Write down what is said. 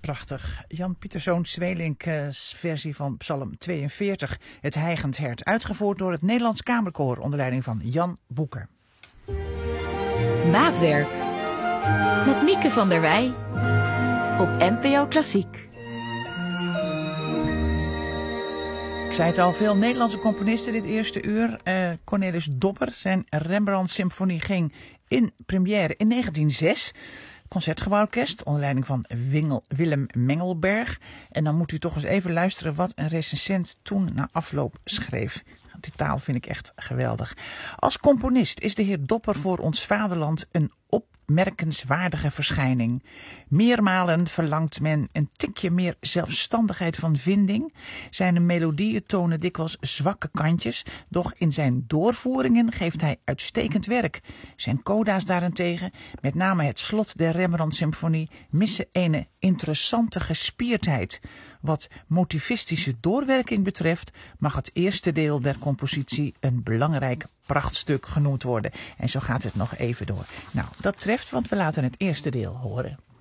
Prachtig. Jan Pieterszoon Zweelinck's versie van Psalm 42, Het Hijgend Hert, uitgevoerd door het Nederlands Kamerkoor onder leiding van Jan Boeker. Maatwerk met Mieke van der Wij op NPO Klassiek. Ik zei het al, veel Nederlandse componisten dit eerste uur. Cornelis Dopper, zijn Rembrandt-symfonie ging in première in 1906. Concertgebouworkest onder leiding van Willem Mengelberg. En dan moet u toch eens even luisteren wat een recensent toen na afloop schreef. Die taal vind ik echt geweldig. Als componist is de heer Dopper voor ons vaderland een opmerkenswaardige verschijning. Meermalen verlangt men een tikje meer zelfstandigheid van vinding. Zijn melodieën tonen dikwijls zwakke kantjes, doch in zijn doorvoeringen geeft hij uitstekend werk. Zijn coda's daarentegen, met name het slot der Rembrandt-symfonie, missen een interessante gespierdheid. Wat motivistische doorwerking betreft mag het eerste deel der compositie een belangrijk prachtstuk genoemd worden. En zo gaat het nog even door. Nou, dat treft, want we laten het eerste deel horen.